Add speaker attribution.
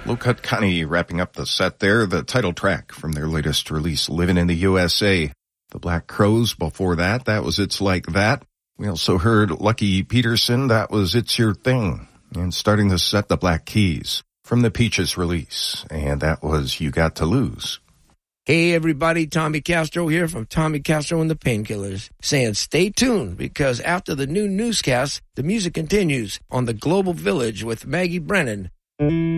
Speaker 1: Low Cut Connie wrapping up the set there, the title track from their latest release, Living in the USA. The Black Crowes before that, that was It's Like That. We also heard Lucky Peterson, that was It's Your Thing. And starting the set, the Black Keys from the Peaches release, and that was You Got to Lose.
Speaker 2: Hey everybody, Tommy Castro here from Tommy Castro and the Painkillers, saying stay tuned because after the new newscast, the music continues on the Global Village with Maggie Brennan.